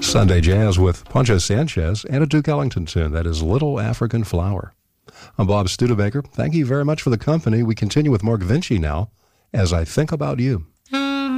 Sunday Jazz with Poncho Sanchez and a Duke Ellington tune. That is Little African Flower. I'm Bob Studebaker. Thank you very much for the company. We continue with Mark Vinci now, As I Think About You.